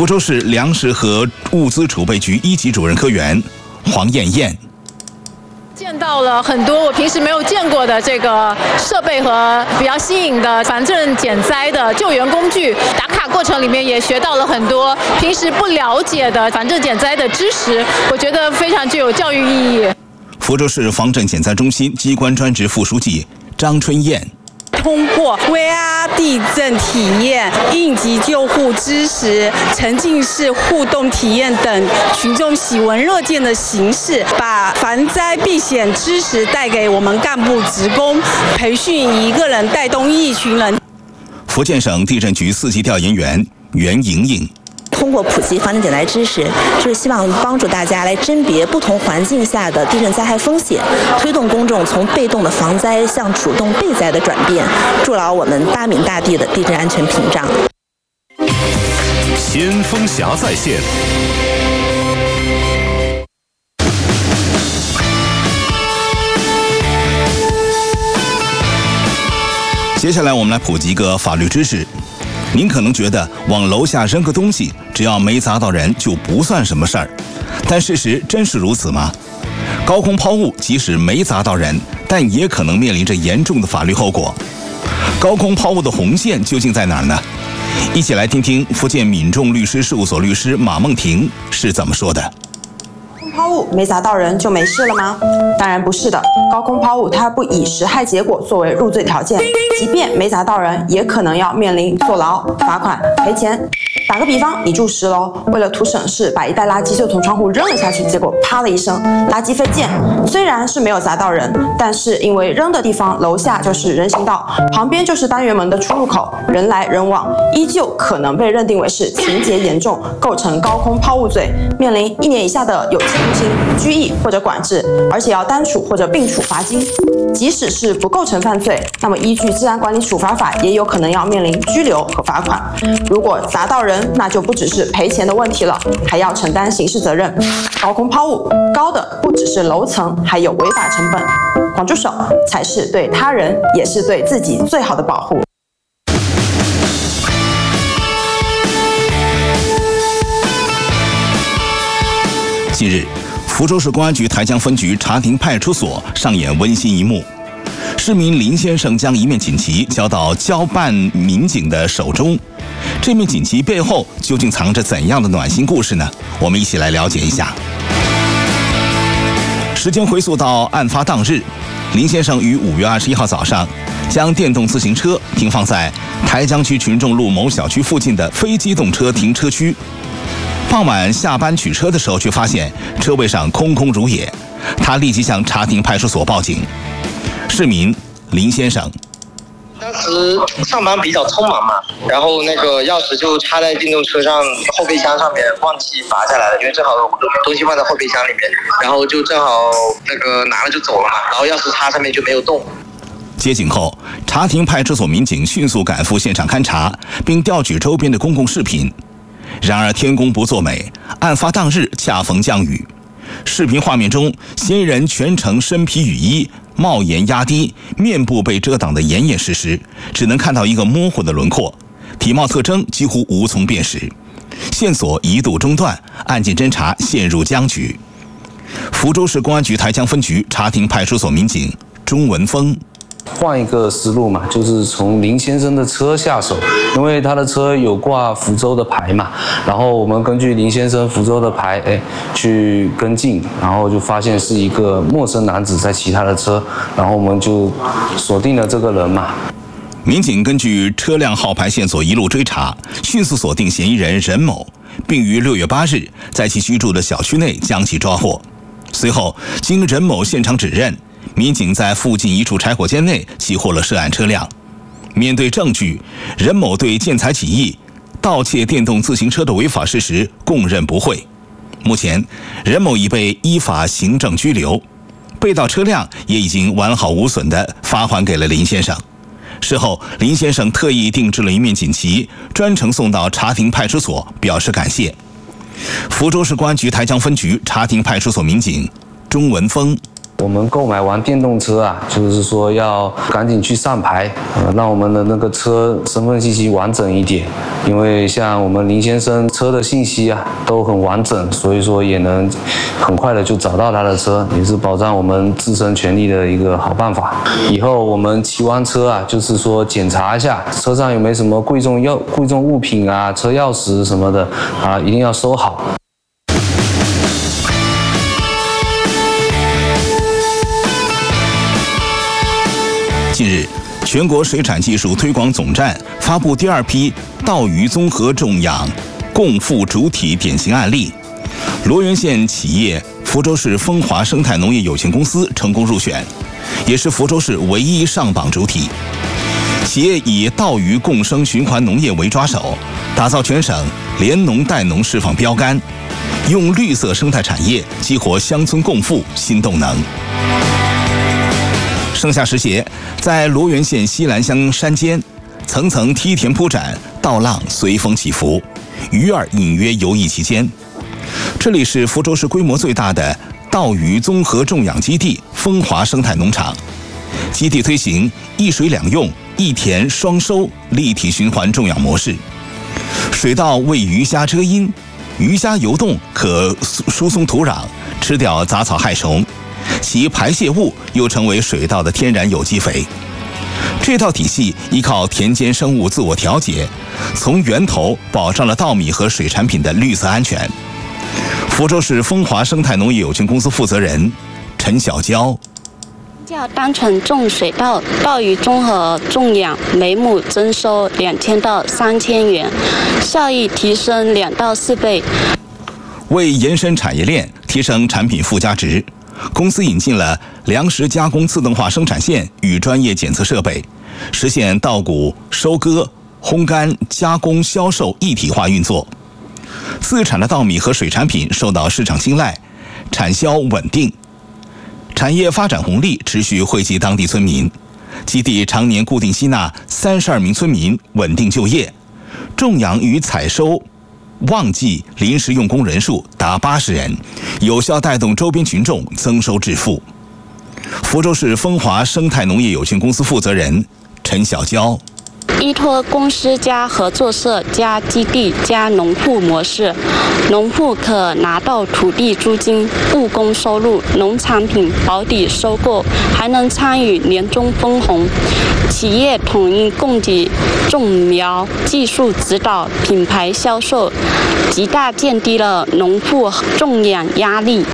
福州市粮食和物资储备局1级主任科员黄艳艳。 见到了很多我平时没有见过的这个设备和比较新颖的防震减灾的救援工具，打卡过程里面也学到了很多平时不了解的防震减灾的知识，我觉得非常具有教育意义。 福州市防震减灾中心机关专职副书记张春燕。 通过 VR 地震体验、应急救护知识、沉浸式互动体验等群众喜闻乐见的形式，把防灾避险知识带给我们干部职工，培训一个人带动一群人。 福建省地震局4级调研员袁莹莹。 通过普及防震减灾知识，就是希望帮助大家来甄别不同环境下的地震灾害风险，推动公众从被动的防灾向主动备灾的转变，筑牢我们大闽大地的地震安全屏障。 先锋侠在线。 接下来我们来普及一个法律知识。您可能觉得往楼下扔个东西，只要没砸到人就不算什么事儿，但事实真是如此吗？高空抛物即使没砸到人，但也可能面临着严重的法律后果。高空抛物的红线究竟在哪儿呢？一起来听听福建闽众律师事务所律师马梦婷是怎么说的。 抛物没砸到人就没事了吗？当然不是的，高空抛物它不以实害结果作为入罪条件，即便没砸到人，也可能要面临坐牢、罚款、赔钱。打个比方，你住10楼，为了图省事，把一袋垃圾就从窗户扔了下去，结果啪的一声，垃圾飞溅。虽然是没有砸到人，但是因为扔的地方楼下就是人行道，旁边就是单元门的出入口，人来人往，依旧可能被认定为是情节严重，构成高空抛物罪，面临1年以下的有期徒刑、拘役或者管制，而且要单处或者并处罚金。即使是不构成犯罪，那么依据治安管理处罚法，也有可能要面临拘留和罚款。如果砸到人，那就不只是赔钱的问题了，还要承担刑事责任。高空抛物，高的不只是楼层，还有违法成本。管住手，才是对他人，也是对自己最好的保护。 近日，福州市公安局台江分局茶亭派出所上演温馨一幕。市民林先生将一面锦旗交到交办民警的手中，这面锦旗背后究竟藏着怎样的暖心故事呢？我们一起来了解一下。时间回溯到案发当日，林先生于5月21号早上将电动自行车停放在台江区群众路某小区附近的非机动车停车区。傍晚下班取车的时候，却发现车位上空空如也，他立即向茶亭派出所报警。市民林先生， 当时上班比较匆忙嘛，然后那个钥匙就插在电动车上后备箱上面，忘记拔下来了，因为正好东西放在后备箱里面，然后就正好那个拿了就走了嘛，然后钥匙插上面就没有动。 接警后，茶亭派出所民警迅速赶赴现场勘查，并调取周边的公共视频。然而天公不作美，案发当日恰逢降雨。视频画面中，嫌疑人全程身披雨衣，帽檐压低，面部被遮挡得严严实实，只能看到一个模糊的轮廓，体貌特征几乎无从辨识，线索一度中断，案件侦查陷入僵局。福州市公安局台江分局茶亭派出所民警钟文峰。 换一个思路嘛，就是从林先生的车下手，因为他的车有挂福州的牌嘛，然后我们根据林先生福州的牌，去跟进，然后就发现是一个陌生男子在骑他的车，然后我们就锁定了这个人嘛。 民警根据车辆号牌线索一路追查，迅速锁定嫌疑人任某，并于6月8日在其居住的小区内将其抓获。随后，经任某现场指认，民警在附近一处柴火间内起获了涉案车辆。面对证据，任某对见财起意、盗窃电动自行车的违法事实供认不讳。目前，任某已被依法行政拘留，被盗车辆也已经完好无损地发还给了林先生。事后，林先生特意定制了一面锦旗，专程送到茶亭派出所，表示感谢。福州市公安局台江分局茶亭派出所民警钟文峰。 我们购买完电动车啊，就是说要赶紧去上牌，让我们的那个车身份信息完整一点。因为像我们林先生车的信息啊都很完整，所以说也能很快的就找到他的车，也是保障我们自身权利的一个好办法。以后我们骑完车啊，就是说检查一下车上有没有什么贵重物品啊、车钥匙什么的啊，一定要收好。 近日，全国水产技术推广总站发布第2批稻鱼综合种养共富主体典型案例，罗源县企业福州市风华生态农业有限公司成功入选，也是福州市唯一上榜主体。企业以稻鱼共生循环农业为抓手，打造全省联农带农示范标杆，用绿色生态产业激活乡村共富新动能。盛夏时节，在罗源县西兰乡山间，层层梯田铺展，稻浪随风起伏，鱼儿隐约游弋其间。这里是福州市规模最大的稻鱼综合种养基地风华生态农场。基地推行一水两用、一田双收立体循环种养模式。水稻为鱼虾遮阴，鱼虾游动可疏松土壤，吃掉杂草害虫，其排泄物又成为水稻的天然有机肥。这套体系依靠田间生物自我调节，从源头保障了稻米和水产品的绿色安全。福州市风华生态农业有限公司负责人陈小娇。 较单纯种水稻、稻鱼综合种养，每亩增收2000到3000元，效益提升2到4倍。 为延伸产业链，提升产品附加值，公司引进了粮食加工自动化生产线与专业检测设备，实现稻谷收割、烘干、加工、销售一体化运作。自产的稻米和水产品受到市场青睐，产销稳定。产业发展红利持续惠及当地村民，基地常年固定吸纳32名村民稳定就业，种养与采收旺季临时用工人数达80人，有效带动周边群众增收致富。福州市风华生态农业有限公司负责人陈小娇。 依托公司加合作社加基地加农户模式，农户可拿到土地租金、务工收入、农产品保底收购，还能参与年终分红。企业统一供给种苗、技术指导、品牌销售，极大降低了农户种养压力。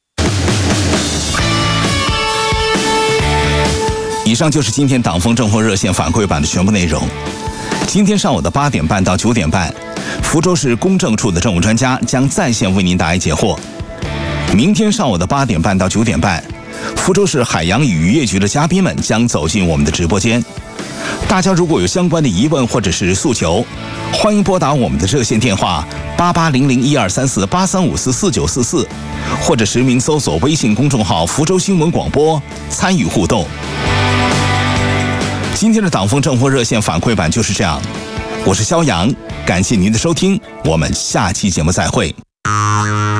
以上就是今天党风政风热线反馈版的全部内容。今天上午的8点半到9点半，福州市公证处的政务专家将在线为您答疑解惑。明天上午的8点半到9点半，福州市海洋与渔业局的嘉宾们将走进我们的直播间。大家如果有相关的疑问或者是诉求，欢迎拨打我们的热线电话8800123483544944，或者实名搜索微信公众号福州新闻广播参与互动。今天的党风政风热线反馈版就是这样，我是肖阳，感谢您的收听，我们下期节目再会。